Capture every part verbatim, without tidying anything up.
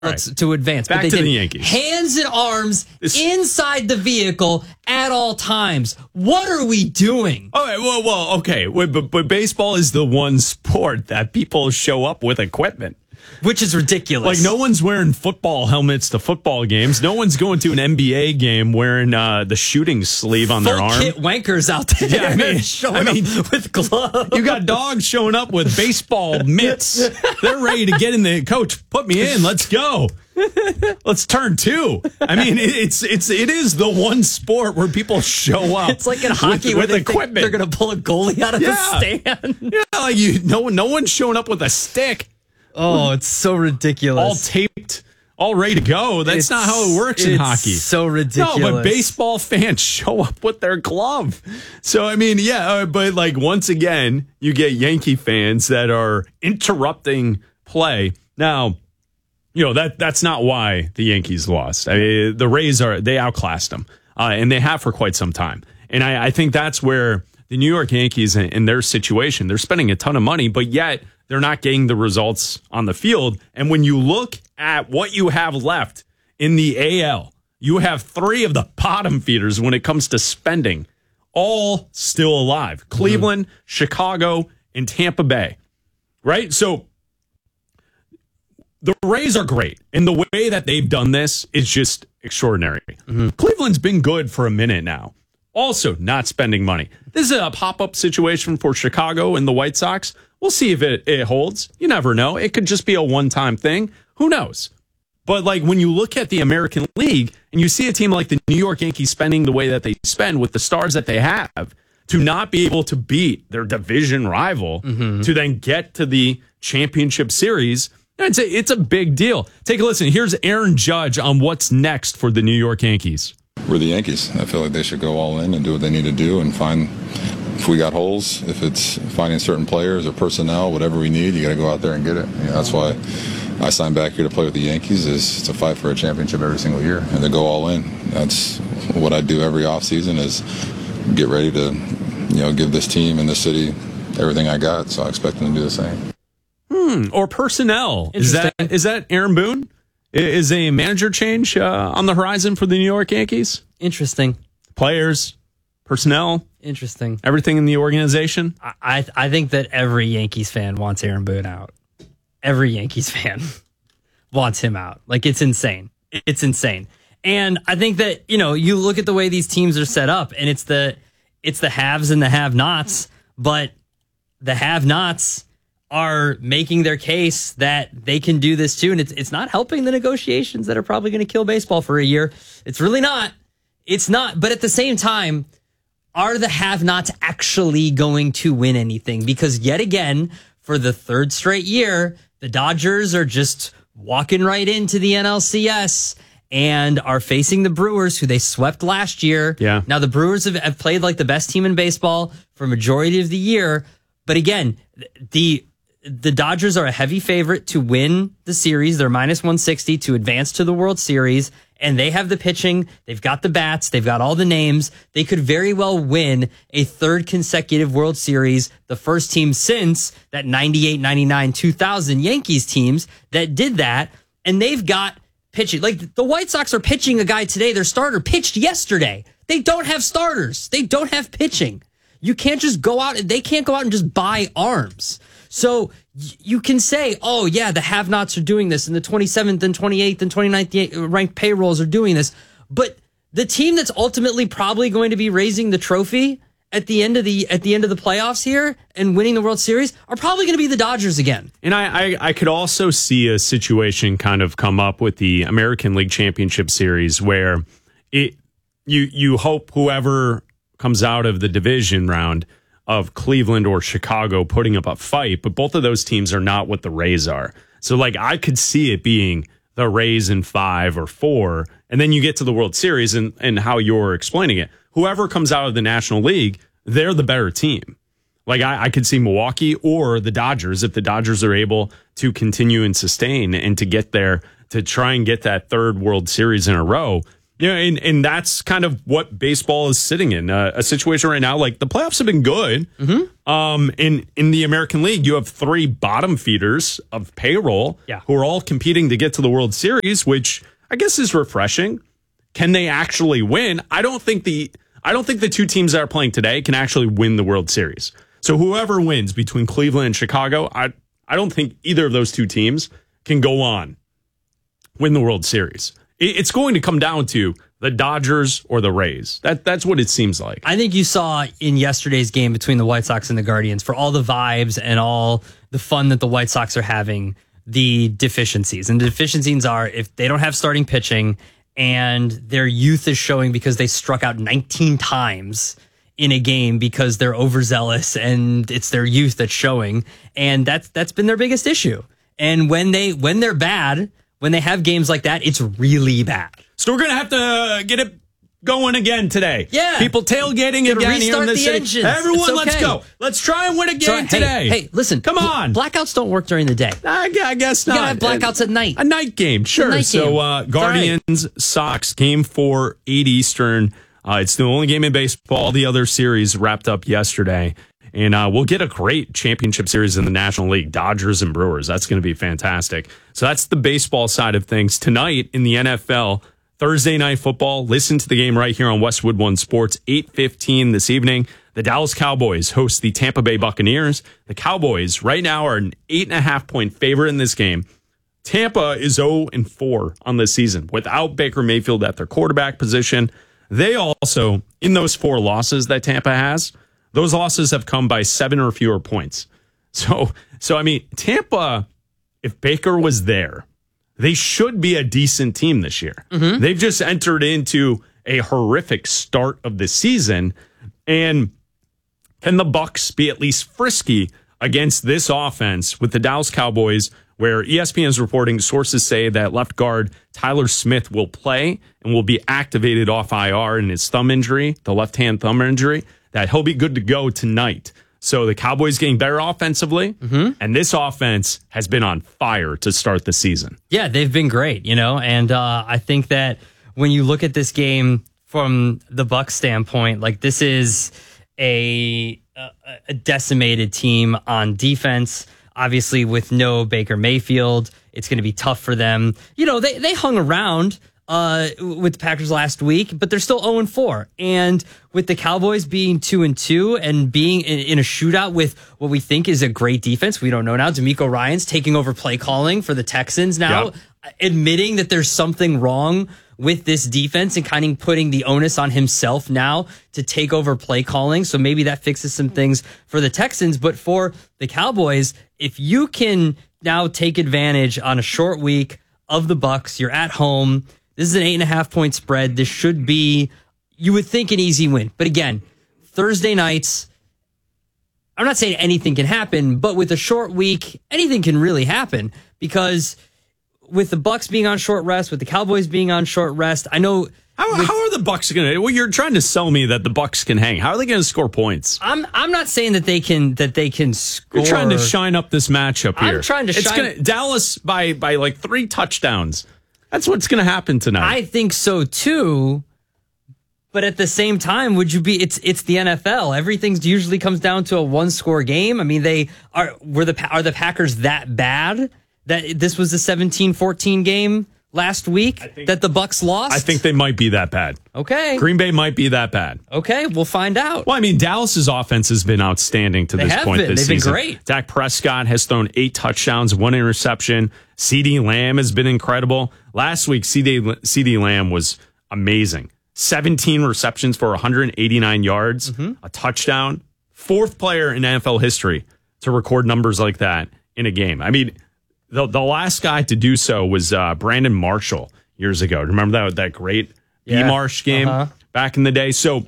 right. to advance. Back but they to did the Yankees. Hands and arms This- inside the vehicle at all times. What are we doing? All right, well, well, okay, Wait, but, but baseball is the one sport that people show up with equipment. Which is ridiculous. Like, no one's wearing football helmets to football games. No one's going to an N B A game wearing uh, the shooting sleeve on Full their arm. kit wankers out there. Yeah, I mean, showing I mean, up with gloves. You got dogs showing up with baseball mitts. They're ready to get in the coach. Put me in. Let's go. Let's turn two. I mean, it's it's it is the one sport where people show up. It's like in hockey with, where with they equipment. think they're going to pull a goalie out of Yeah. the stand. Yeah, like you, no no one's showing up with a stick. Oh, it's so ridiculous. All taped, all ready to go. That's It's- not how it works in it's hockey. so ridiculous. No, but baseball fans show up with their glove. So, I mean, yeah, uh, but like once again, you get Yankee fans that are interrupting play. Now, you know, that that's not why the Yankees lost. I mean, the Rays are, they outclassed them, uh, and they have for quite some time. And I, I think that's where the New York Yankees in, in their situation, they're spending a ton of money, but yet they're not getting the results on the field. And when you look at what you have left in the A L, you have three of the bottom feeders when it comes to spending, all still alive. Cleveland, mm-hmm. Chicago, and Tampa Bay, right? So the Rays are great. And the way that they've done this is just extraordinary. Mm-hmm. Cleveland's been good for a minute now. Also not spending money. This is a pop-up situation for Chicago and the White Sox. We'll see if it, it holds. You never know. It could just be a one-time thing. Who knows? But like when you look at the American League and you see a team like the New York Yankees spending the way that they spend with the stars that they have, to not be able to beat their division rival, mm-hmm. to then get to the championship series, it's a, it's a big deal. Take a listen. Here's Aaron Judge on what's next for the New York Yankees. We're the Yankees. I feel like they should go all in and do what they need to do and find, if we got holes, if it's finding certain players or personnel, whatever we need, you got to go out there and get it. You know, that's why I signed back here to play with the Yankees, is to fight for a championship every single year and to go all in. That's what I do every offseason, is get ready to, you know, give this team and this city everything I got. So I expect them to do the same. Hmm. Or personnel. Is that is that Aaron Boone? Is a manager change uh, on the horizon for the New York Yankees? Interesting. Players, personnel, interesting. Everything in the organization. I I, I think that every Yankees fan wants Aaron Boone out. Every Yankees fan wants him out. Like, it's insane. It's insane. And I think that, you know, you look at the way these teams are set up, and it's the it's the haves and the have-nots, but the have-nots are making their case that they can do this too. And it's it's not helping the negotiations that are probably going to kill baseball for a year. It's really not. It's not. But at the same time, are the have-nots actually going to win anything? Because yet again, for the third straight year, the Dodgers are just walking right into the N L C S and are facing the Brewers, who they swept last year. Yeah. Now, the Brewers have, have played like the best team in baseball for a majority of the year. But again, the... The Dodgers are a heavy favorite to win the series. They're minus one sixty to advance to the World Series, and they have the pitching. They've got the bats. They've got all the names. They could very well win a third consecutive World Series, the first team since that ninety-eight, ninety-nine, two thousand Yankees teams that did that, and they've got pitching. Like, the White Sox are pitching a guy today. Their starter pitched yesterday. They don't have starters. They don't have pitching. You can't just go out, and they can't go out and just buy arms. So you can say, oh, yeah, the have-nots are doing this, and the twenty-seventh and twenty-eighth and twenty-ninth ranked payrolls are doing this. But the team that's ultimately probably going to be raising the trophy at the end of the at the end of the playoffs here and winning the World Series are probably going to be the Dodgers again. And I, I, I could also see a situation kind of come up with the American League Championship Series where it you you hope whoever comes out of the division round of Cleveland or Chicago putting up a fight, but both of those teams are not what the Rays are. So, like, I could see it being the Rays in five or four, and then you get to the World Series and, and how you're explaining it. Whoever comes out of the National League, they're the better team. Like, I, I could see Milwaukee or the Dodgers, if the Dodgers are able to continue and sustain and to get there, to try and get that third World Series in a row. You know, and, and that's kind of what baseball is sitting in. Uh, a situation right now, like the playoffs have been good. Mm-hmm. Um, in, in the American League, you have three bottom feeders of payroll yeah. who are all competing to get to the World Series, which I guess is refreshing. Can they actually win? I don't think the I don't think the two teams that are playing today can actually win the World Series. So whoever wins between Cleveland and Chicago, I I don't think either of those two teams can go on win the World Series. It's going to come down to the Dodgers or the Rays. That That's what it seems like. I think you saw in yesterday's game between the White Sox and the Guardians, for all the vibes and all the fun that the White Sox are having, the deficiencies. And the deficiencies are if they don't have starting pitching and their youth is showing because they struck out nineteen times in a game because they're overzealous and it's their youth that's showing. And that's that's been their biggest issue. And when they when they're bad, when they have games like that, it's really bad. So we're going to have to get it going again today. Yeah. People tailgating Gotta again here in the, the city. engines. Everyone, okay. let's go. Let's try and win a game so, today. Hey, hey, listen. Come on. Blackouts don't work during the day. I, I guess not. You gotta have blackouts at night. A night game, sure. Night so game. Uh, Guardians, right. Sox, game four, eight Eastern. Uh, it's the only game in baseball. All the other series wrapped up yesterday. And uh, we'll get a great championship series in the National League, Dodgers and Brewers. That's going to be fantastic. So that's the baseball side of things. Tonight in the N F L, Thursday Night Football. Listen to the game right here on Westwood One Sports, eight fifteen this evening. The Dallas Cowboys host the Tampa Bay Buccaneers. The Cowboys right now are an eight and a half point favorite in this game. Tampa is oh and four on this season without Baker Mayfield at their quarterback position. They also, in those four losses that Tampa has, those losses have come by seven or fewer points. So, so I mean, Tampa, if Baker was there, they should be a decent team this year. Mm-hmm. They've just entered into a horrific start of the season. And can the Bucs be at least frisky against this offense with the Dallas Cowboys, where E S P N is reporting sources say that left guard Tyler Smith will play and will be activated off I R in his thumb injury, the left-hand thumb injury, that he'll be good to go tonight. So the Cowboys getting better offensively, mm-hmm. and this offense has been on fire to start the season. Yeah, they've been great, you know, and uh, I think that when you look at this game from the Bucs standpoint, like this is a, a decimated team on defense. Obviously, with no Baker Mayfield, it's going to be tough for them. You know, they, they hung around Uh, with the Packers last week, but they're still oh and four. And with the Cowboys being two and two and being in, in a shootout with what we think is a great defense, we don't know now. D'Amico Ryans taking over play calling for the Texans now, yep. admitting that there's something wrong with this defense and kind of putting the onus on himself now to take over play calling. So maybe that fixes some things for the Texans. But for the Cowboys, if you can now take advantage on a short week of the Bucs, you're at home. This is an eight and a half point spread. This should be, you would think, an easy win. But again, Thursday nights, I'm not saying anything can happen, but with a short week, anything can really happen because with the Bucs being on short rest, with the Cowboys being on short rest, I know. How, with, how are the Bucs going to? Well, you're trying to sell me that the Bucs can hang. How are they going to score points? I'm I'm not saying that they can that they can score. You're trying to shine up this matchup here. I'm trying to it's shine gonna, Dallas by by like three touchdowns. That's what's going to happen tonight. I think so too. But at the same time, would you be? It's it's the N F L. Everything usually comes down to a one score game. I mean, they are were the are the Packers that bad that this was a seventeen fourteen game last week think, that the Bucs lost? I think they might be that bad. Okay, Green Bay might be that bad. Okay, we'll find out. Well, I mean, Dallas's offense has been outstanding to they this have point been. this They've season. Been great. Dak Prescott has thrown eight touchdowns, one interception. CeeDee Lamb has been incredible. Last week, CeeDee Lamb was amazing. seventeen receptions for one hundred eighty-nine yards, mm-hmm. a touchdown. Fourth player in N F L history to record numbers like that in a game. I mean, the the last guy to do so was uh, Brandon Marshall years ago. Remember that that great yeah. E-Marsh game uh-huh. back in the day? So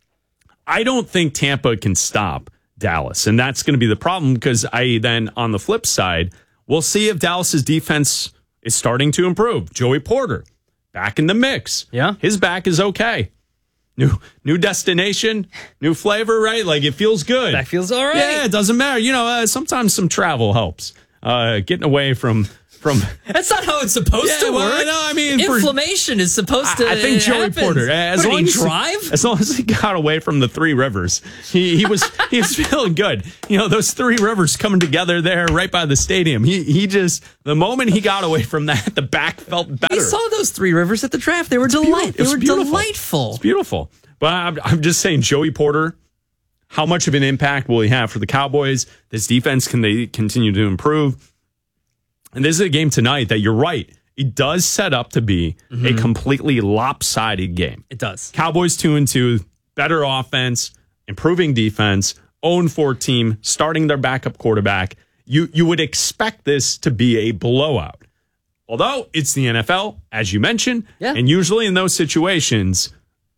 I don't think Tampa can stop Dallas, and that's going to be the problem because I then, on the flip side, we'll see if Dallas's defense is starting to improve. Joey Porter, back in the mix. Yeah. His back is okay. New new destination, new flavor, right? Like, it feels good. That feels all right. Yeah, it doesn't matter. You know, uh, sometimes some travel helps. Uh, getting away from from. That's not how it's supposed Yeah, to well, work. no, I mean, for- inflammation is supposed to. I, I think it Joey happens. Porter, as What, did long he as drive, he, as long as he got away from the Three Rivers, he he was he was feeling good. You know, those Three Rivers coming together there right by the stadium. He he just the moment he got away from that, the back felt better. we saw those Three Rivers at the draft. They were delight. They It's were beautiful. delightful. It's beautiful. But I'm, I'm just saying, Joey Porter, how much of an impact will he have for the Cowboys? This defense, can they continue to improve? And this is a game tonight that you're right. It does set up to be mm-hmm. a completely lopsided game. It does. Cowboys two and two, better offense, improving defense, oh and four team, starting their backup quarterback. You you would expect this to be a blowout. Although it's the N F L, as you mentioned, yeah. and usually in those situations,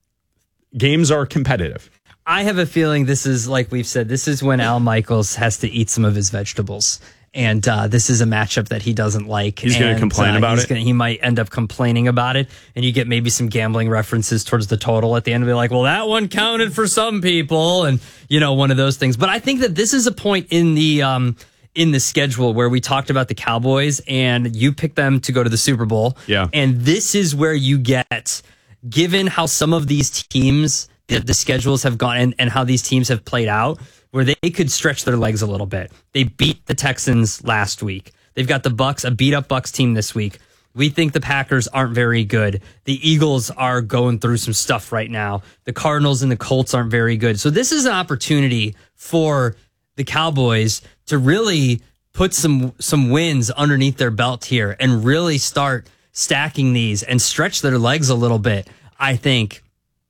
games are competitive. I have a feeling this is, like we've said, this is when Al Michaels has to eat some of his vegetables. And uh, this is a matchup that he doesn't like. He's going to complain uh, about he's it. Gonna, he might end up complaining about it. And you get maybe some gambling references towards the total at the end. Be like, well, that one counted for some people. And, you know, one of those things. But I think that this is a point in the um, in the schedule where we talked about the Cowboys and you picked them to go to the Super Bowl. Yeah. And this is where you get, given how some of these teams, the, the schedules have gone and, and how these teams have played out, where they could stretch their legs a little bit. They beat the Texans last week. They've got the Bucks, a beat up Bucks team this week. We think the Packers aren't very good. The Eagles are going through some stuff right now. The Cardinals and the Colts aren't very good. So this is an opportunity for the Cowboys to really put some some wins underneath their belt here and really start stacking these and stretch their legs a little bit, I think.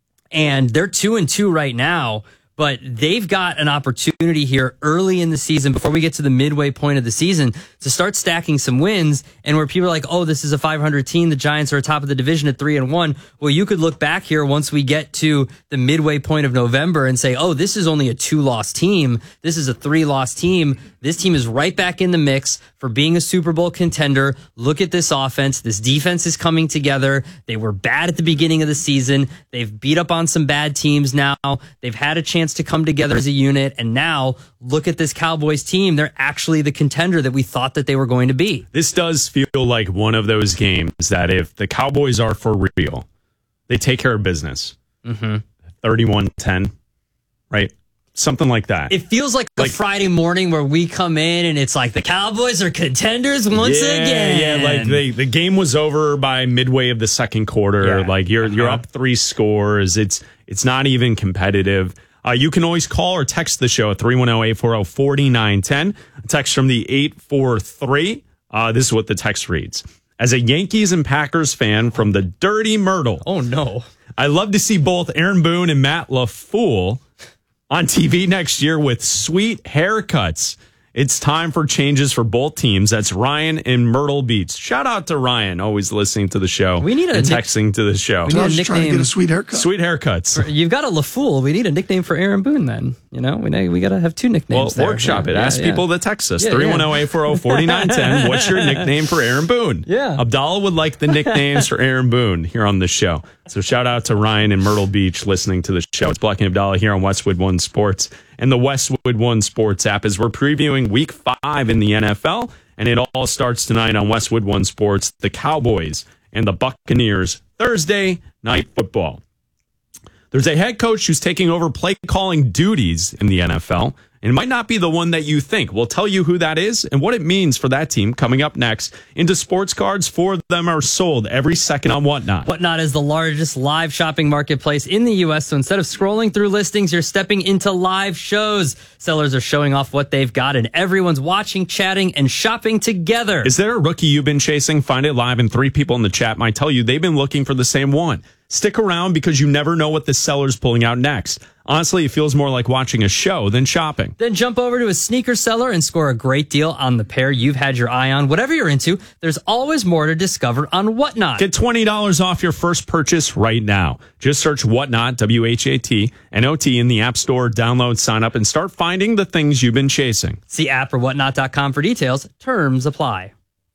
And they're two and two right now. But they've got an opportunity here early in the season, before we get to the midway point of the season, to start stacking some wins. And where people are like, oh, this is a five hundred team. The Giants are atop of the division at three and one. Well, you could look back here once we get to the midway point of November and say, oh, this is only a two-loss team. This is a three-loss team. This team is right back in the mix for being a Super Bowl contender. Look at this offense. This defense is coming together. They were bad at the beginning of the season. They've beat up on some bad teams now. They've had a chance to come together as a unit. And now look at this Cowboys team. They're actually the contender that we thought that they were going to be. This does feel like one of those games that if the Cowboys are for real, they take care of business. Mm-hmm. thirty-one ten, right? Something like that. It feels like, like a Friday morning where we come in and it's like the Cowboys are contenders once yeah, again. Yeah, like the, the game was over by midway of the second quarter. Yeah. Like you're uh-huh. you're up three scores. It's it's not even competitive. Uh, you can always call or text the show at three one zero, eight four zero, four nine one zero. A text from the eight four three. Uh, this is what the text reads. As a Yankees and Packers fan from the dirty Myrtle. Oh, no. I love to see both Aaron Boone and Matt LaFool on T V next year with sweet haircuts. It's time for changes for both teams. That's Ryan in Myrtle Beach. Shout out to Ryan, always listening to the show. We need a and nick- texting to the show. We need I a was just trying to nickname. get a sweet haircut. Sweet haircuts. You've got a LaFool. We need a nickname for Aaron Boone then. You know, we we got to have two Well, nicknames there. workshop it. Yeah, Ask yeah. people to text us. Yeah, three one zero, eight four zero, four nine one zero. What's your nickname for Aaron Boone? Yeah. Abdallah would like the nicknames for Aaron Boone here on the show. So shout out to Ryan in Myrtle Beach listening to the show. It's Black and Abdallah here on Westwood One Sports and the Westwood One Sports app as we're previewing week five in the N F L. And it all starts tonight on Westwood One Sports, the Cowboys and the Buccaneers, Thursday night football. There's a head coach who's taking over play calling duties in the N F L, and it might not be the one that you think. We'll tell you who that is and what it means for that team coming up next. Into sports cards, four of them are sold every second on Whatnot. Whatnot is the largest live shopping marketplace in the U S. So instead of scrolling through listings, you're stepping into live shows. Sellers are showing off what they've got, and everyone's watching, chatting, and shopping together. Is there a rookie you've been chasing? Find it live, and three people in the chat might tell you they've been looking for the same one. Stick around because you never know what the seller's pulling out next. Honestly, it feels more like watching a show than shopping. Then jump over to a sneaker seller and score a great deal on the pair you've had your eye on. Whatever you're into, there's always more to discover on Whatnot. Get twenty dollars off your first purchase right now. Just search Whatnot, W H A T N O T in the App Store, download, sign up, and start finding the things you've been chasing. See app or whatnot dot com for details. Terms apply.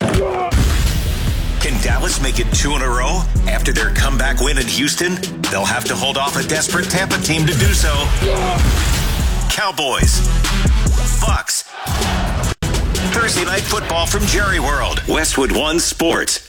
Can Dallas make it two in a row? After their comeback win in Houston, they'll have to hold off a desperate Tampa team to do so. Cowboys, Bucks, Thursday Night Football from Jerry World. Westwood One Sports.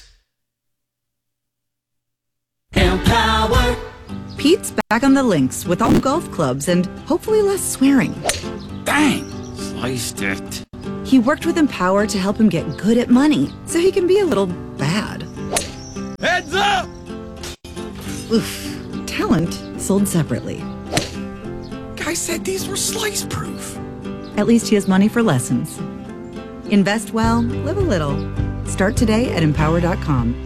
Empower. Pete's back on the links with all golf clubs and hopefully less swearing. Dang, sliced it. He worked with Empower to help him get good at money so he can be a little bad. Heads up! Oof. Talent sold separately. Guy said these were slice proof. At least he has money for lessons. Invest well, live a little. Start today at empower dot com.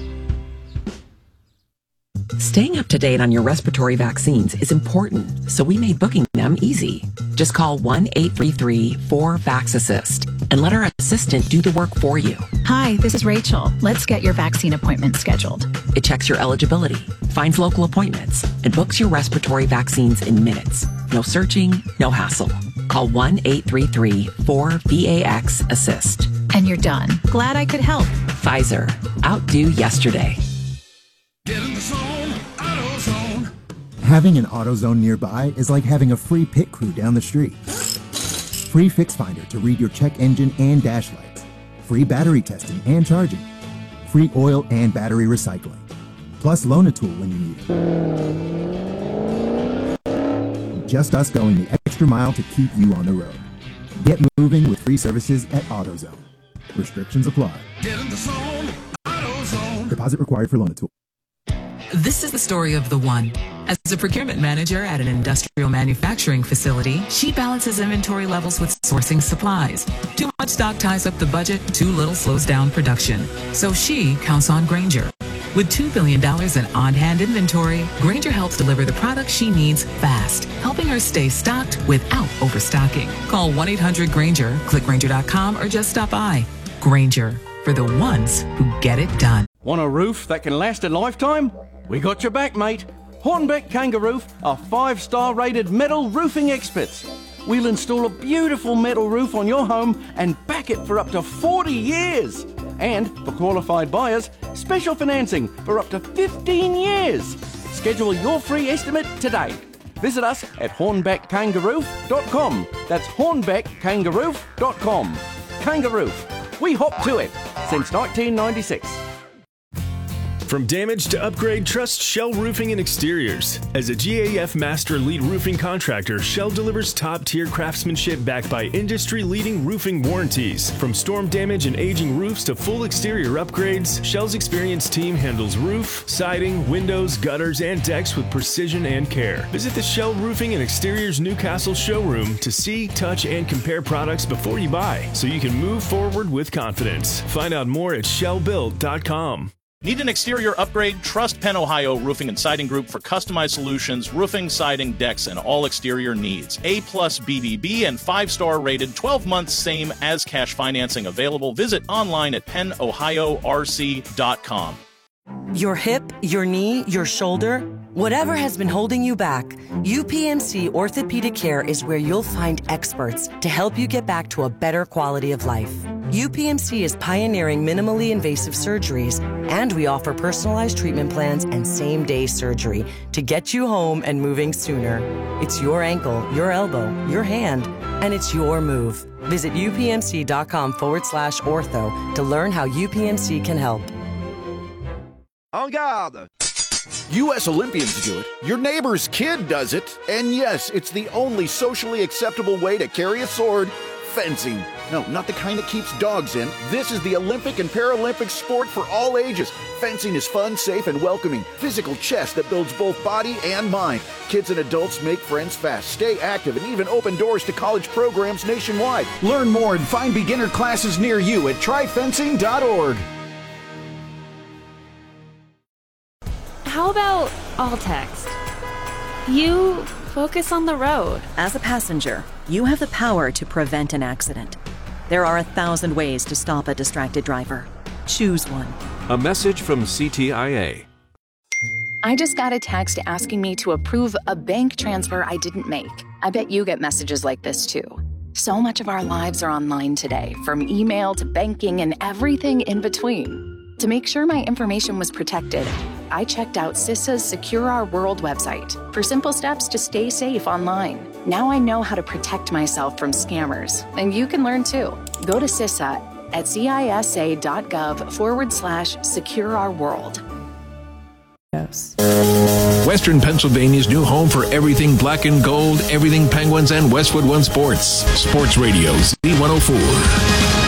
Staying up to date on your respiratory vaccines is important, so we made booking them easy. Just call one eight three three four vax assist and let our assistant do the work for you. Hi, this is Rachel. Let's get your vaccine appointment scheduled. It checks your eligibility, finds local appointments, and books your respiratory vaccines in minutes. No searching, no hassle. Call one eight three three four vax assist. And you're done. Glad I could help. Pfizer. Outdo yesterday. Get in the zone, AutoZone. Having an AutoZone nearby is like having a free pit crew down the street. Free Fix Finder to read your check engine and dash lights. Free battery testing and charging. Free oil and battery recycling. Plus loan a tool when you need it. Just us going the extra mile to keep you on the road. Get moving with free services at AutoZone. Restrictions apply. Get in the zone, AutoZone. Deposit required for loan a tool. This is the story of the one. As a procurement manager at an industrial manufacturing facility, she balances inventory levels with sourcing supplies. Too much stock ties up the budget, too little slows down production. So she counts on Grainger. With two billion dollars in on-hand inventory, Grainger helps deliver the products she needs fast, helping her stay stocked without overstocking. Call one eight hundred Grainger, click Grainger dot com, or just stop by. Grainger, for the ones who get it done. Want a roof that can last a lifetime? We got your back, mate. Hornbeck Kangaroo are five-star rated metal roofing experts. We'll install a beautiful metal roof on your home and back it for up to forty years. And for qualified buyers, special financing for up to fifteen years. Schedule your free estimate today. Visit us at hornbeck kangaroo dot com. That's hornbeck kangaroo dot com. Kangaroo. We hop to it since nineteen ninety-six. From damage to upgrade, trust Shell Roofing and Exteriors. As a G A F Master Elite Roofing Contractor, Shell delivers top-tier craftsmanship backed by industry-leading roofing warranties. From storm damage and aging roofs to full exterior upgrades, Shell's experienced team handles roof, siding, windows, gutters, and decks with precision and care. Visit the Shell Roofing and Exteriors Newcastle showroom to see, touch, and compare products before you buy, so you can move forward with confidence. Find out more at shell build dot com. Need an exterior upgrade? Trust Penn Ohio Roofing and Siding Group for customized solutions, roofing, siding, decks, and all exterior needs. A plus B B B and five-star rated, twelve months same as cash financing available. Visit online at penn ohio r c dot com. Your hip, your knee, your shoulder, whatever has been holding you back, U P M C Orthopedic Care is where you'll find experts to help you get back to a better quality of life. U P M C is pioneering minimally invasive surgeries, and we offer personalized treatment plans and same-day surgery to get you home and moving sooner. It's your ankle, your elbow, your hand, and it's your move. Visit upmc.com forward slash ortho to learn how U P M C can help. En garde! U S Olympians do it, your neighbor's kid does it, and yes, it's the only socially acceptable way to carry a sword, fencing. No, not the kind that keeps dogs in. This is the Olympic and Paralympic sport for all ages. Fencing is fun, safe, and welcoming. Physical chess that builds both body and mind. Kids and adults make friends fast, stay active, and even open doors to college programs nationwide. Learn more and find beginner classes near you at try fencing dot org. How about all text? You focus on the road. As a passenger, you have the power to prevent an accident. There are a thousand ways to stop a distracted driver. Choose one. A message from C T I A. I just got a text asking me to approve a bank transfer I didn't make. I bet you get messages like this too. So much of our lives are online today, from email to banking and everything in between. To make sure my information was protected, I checked out CISA's Secure Our World website for simple steps to stay safe online. Now I know how to protect myself from scammers, and you can learn too. Go to CISA, at cisa.gov forward slash secure our world. Yes. Western Pennsylvania's new home for everything black and gold, everything Penguins, and Westwood One Sports. Sports Radio Z one oh four.